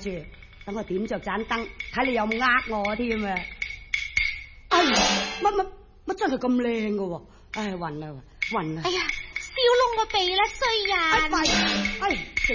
住，等我點着盞燈，睇你有冇呃我添啊！哎呀，乜真係咁靚㗎？唉，暈啦！ 哎呀，燒窿個鼻啦，衰人！ 哎，